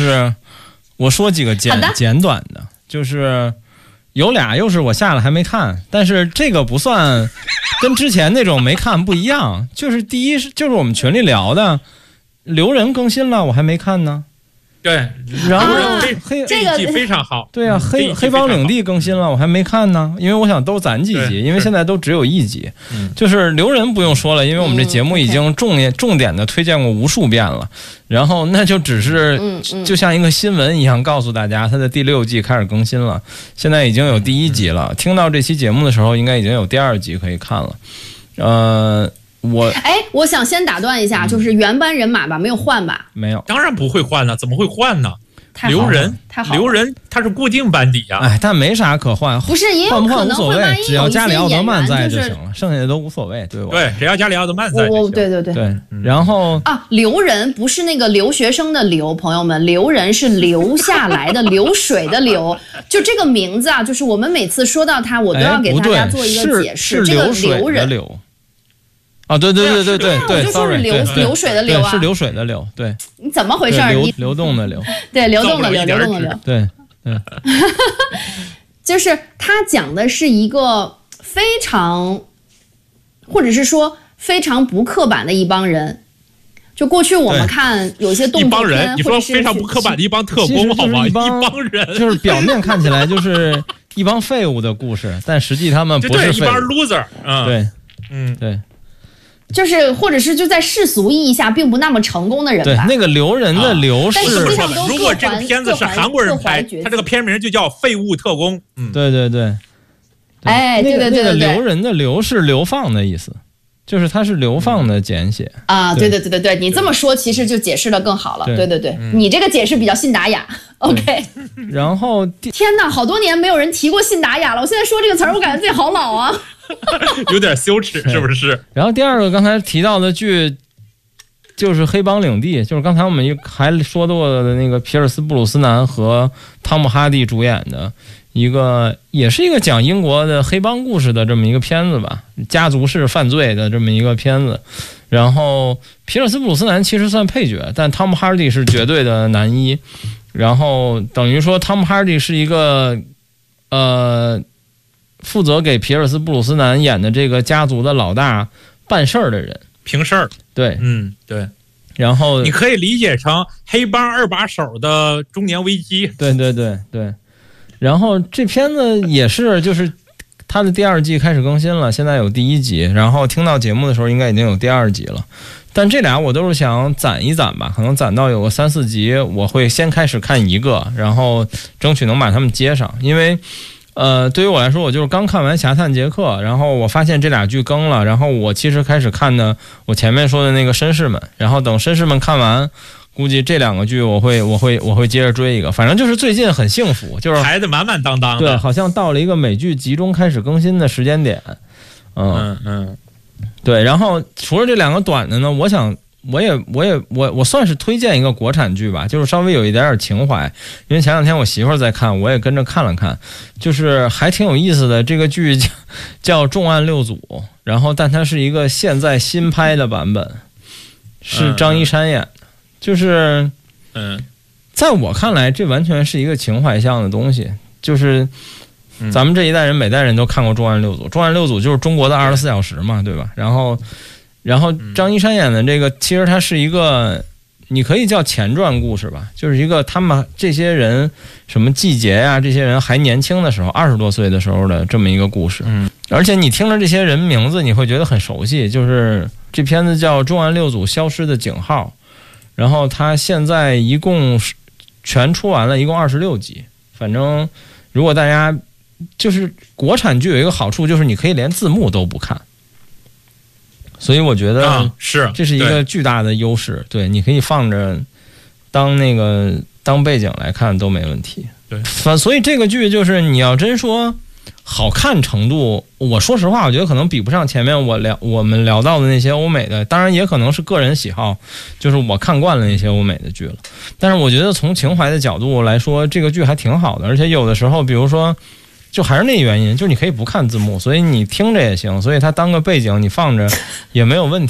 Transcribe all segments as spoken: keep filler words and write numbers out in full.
就是我说几个简简短的，就是有俩又是我下了还没看，但是这个不算跟之前那种没看不一样。就是第一是就是我们群里聊的留人更新了，我还没看呢。 对， 然后啊、 黑这一季非常好。 对啊，黑黑帮领地更新了，我还没看呢，因为我想都攒几集，因为现在都只有一集。就是留人不用说了，因为我们这节目已经重点重点的推荐过无数遍了。然后那就只是就像一个新闻一样告诉大家，它的第六季开始更新了，现在已经有第一集了。听到这期节目的时候，应该已经有第二集可以看了。呃。我哎，我想先打断一下，就是原班人马吧，没有换吧？ 没有， 当然不会换呢，怎么会换呢？留人， 太好， 留人，他是固定班底啊。 哎，但没啥可换， 不是也有可能会万一只要加里奥德曼在就就是行了，剩下的都无所谓，对吧？ 对，只要加里奥德曼在就行。 对对对对，然后啊，留人不是那个留学生的留，朋友们，留人是留下来的，流水的流，就这个名字啊，就是我们每次说到它，我都要给大家做一个解释，这个留人。 啊，对对对对对对， 就是流流水的流啊， 是流水的流，对。 你怎么回事？ 流流动的流， 对，流动的流，流动的流， 对对。 就是他讲的是一个非常，或者是说非常不刻板的一帮人。就过去我们看有些动作片， 一帮人，你说非常不刻板的一帮特工，好吗？一帮人， 就是表面看起来就是一帮废物的故事，但实际他们不是废物， 一帮 loser。嗯， 对， 嗯， 对。 就是或者是就在世俗意义下并不那么成功的人吧。 对，那个留人的留是、啊、 但实际上都如果这个片子是韩国人拍，他这个片名就叫《废物特工》。 嗯，对对对。 哎，对对对对， 那个留人的留是流放的意思，就是它是流放的简写、 嗯、啊。对对对对对，你这么说其实就解释的更好了。对对 对, 对、嗯，你这个解释比较信达雅。OK。 然后天哪，好多年没有人提过信达雅了，我现在说这个词儿，我感觉自己好老啊。 有点羞耻，是不是？ 然后第二个刚才提到的剧就是《黑帮领地》，就是刚才我们还说过的那个皮尔斯布鲁斯南和汤姆哈迪主演的一个，也是一个讲英国的黑帮故事的这么一个片子吧，家族式犯罪的这么一个片子。然后皮尔斯布鲁斯南其实算配角，但汤姆哈迪是绝对的男一。然后等于说汤姆哈迪是一个呃。负责给皮尔斯布鲁斯南演的这个家族的老大办事儿的人， 平事儿， 对， 嗯，对。 然后你可以理解成黑帮二把手的中年危机， 对对对对。然后这片子也是，就是它的第二季开始更新了，现在有第一集，然后听到节目的时候应该已经有第二集了。但这俩我都是想攒一攒吧，可能攒到有个三四集，我会先开始看一个，然后争取能把他们接上，因为。呃，对于我来说，我就是刚看完《侠探杰克》，然后我发现这俩剧更了，然后我其实开始看的我前面说的那个《绅士们》，然后等《绅士们》看完，估计这两个剧我会我会我会接着追一个。反正就是最近很幸福，就是排得满满当当的， 对，好像到了一个美剧集中开始更新的时间点。嗯嗯嗯， 对。然后除了这两个短的呢，我想。我也我也我我算是推荐一个国产剧吧，就是稍微有一点点情怀，因为前两天我媳妇儿在看，我也跟着看了看，就是还挺有意思的。这个剧叫叫《重案六组》，然后但它是一个现在新拍的版本，是张一山演的，就是嗯， 在我看来，这完全是一个情怀向的东西，就是咱们这一代人每代人都看过《重案六组》，《重案六组》就是中国的二十四小时嘛，对吧？然后。然后张一山演的这个，其实它是一个，你可以叫前传故事吧，就是一个他们这些人什么季节呀、啊，这些人还年轻的时候，二十多岁的时候的这么一个故事。嗯，而且你听着这些人名字，你会觉得很熟悉。就是这片子叫《重案六组消失的警号》，然后它现在一共全出完了，一共二十六集。反正如果大家就是国产剧有一个好处，就是你可以连字幕都不看。所以我觉得是这是一个巨大的优势，对，你可以放着当那个当背景来看都没问题。 对， 反所以这个剧就是你要真说好看程度，我说实话，我觉得可能比不上前面我聊我们聊到的那些欧美的，当然也可能是个人喜好，就是我看惯了那些欧美的剧了。但是我觉得从情怀的角度来说，这个剧还挺好的，而且有的时候，比如说。就还是那原因，就是你可以不看字幕，所以你听着也行，所以它当个背景你放着也没有问题。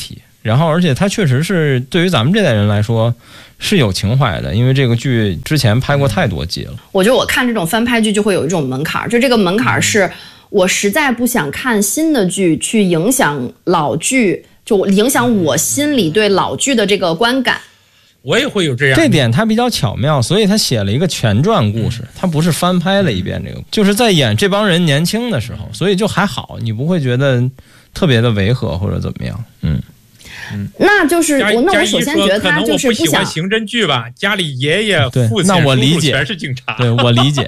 然后而且它确实是对于咱们这代人来说是有情怀的，因为这个剧之前拍过太多季了。 我觉得我看这种翻拍剧就会有一种门槛，就这个门槛是我实在不想看新的剧去影响老剧，就影响我心里对老剧的这个观感。 我也会有这样， 这点他比较巧妙，所以他写了一个全传故事，他不是翻拍了一遍这个，就是在演这帮人年轻的时候，所以就还好，你不会觉得特别的违和或者怎么样。嗯嗯，那就是我那我首先觉得他就是不喜欢刑侦剧吧，家里爷爷、父亲、 那我理解全是警察， 对我理解。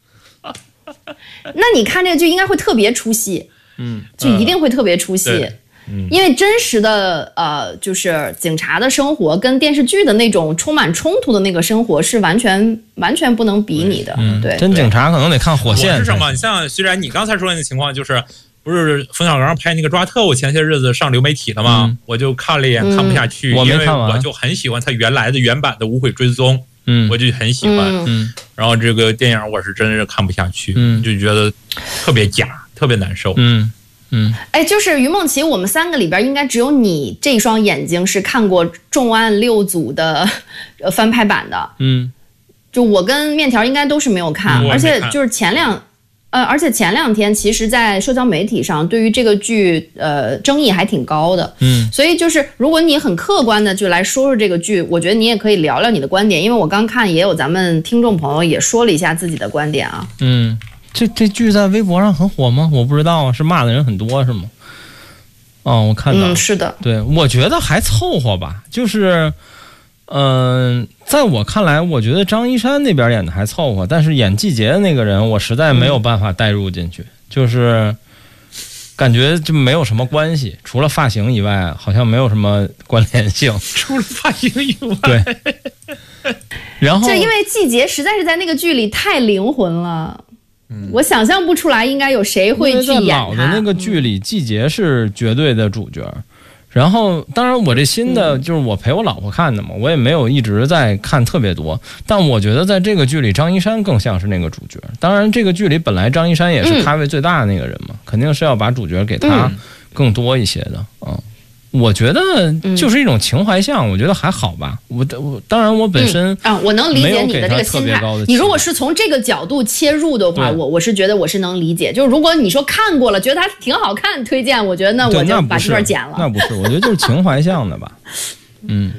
那你看这个剧应该会特别出戏， 嗯， 就一定会特别出戏。 嗯嗯， 因为真实的呃，就是警察的生活跟电视剧的那种充满冲突的那个生活是完全完全不能比拟的。 嗯， 对， 真警察可能得看火线。 是什么？你像虽然你刚才说的那个情况，就是不是冯小刚拍那个抓特务前些日子上流媒体了吗？ 嗯、 我就看了一眼，看不下去， 嗯、我没看完，因为我就很喜欢他原来的原版的《无悔追踪》， 嗯， 我就很喜欢。 嗯， 然后这个电影我是真是看不下去， 嗯， 就觉得特别假，特别难受。 嗯。嗯， 哎，就是于梦琪，我们三个里边应该只有你这双眼睛是看过《重案六组》的呃翻拍版的。 嗯， 就我跟面条应该都是没有看， 嗯、 而且就是前两，呃，而且前两天其实，在社交媒体上对于这个剧呃争议还挺高的。 嗯， 所以就是如果你很客观的就来说说这个剧，我觉得你也可以聊聊你的观点，因为我刚看也有咱们听众朋友也说了一下自己的观点啊。 嗯。这这剧在微博上很火吗？我不知道啊，是骂的人很多是吗？哦，我看到， 嗯，是的， 对，我觉得还凑合吧，就是，嗯、呃，在我看来，我觉得张一山那边演的还凑合，但是演季杰的那个人，我实在没有办法带入进去，嗯、就是感觉就没有什么关系，除了发型以外，好像没有什么关联性， 除了发型以外， 对。然后， 就因为季杰实在是在那个剧里太灵魂了。我想象不出来应该有谁会去演他。 老的那个剧里，季杰是绝对的主角。然后，当然我这新的就是我陪我老婆看的嘛，我也没有一直在看特别多。但我觉得在这个剧里，张一山更像是那个主角。当然，这个剧里本来张一山也是咖位最大的那个人嘛，肯定是要把主角给他更多一些的。嗯。我觉得就是一种情怀向，嗯、我觉得还好吧。我我当然我本身、 嗯、啊，我能理解你的这个心态。你如果是从这个角度切入的话，我我是觉得我是能理解。就是如果你说看过了，觉得它挺好看，推荐，我觉得那我就把这段剪了。 那不是，我觉得就是情怀向的吧。嗯。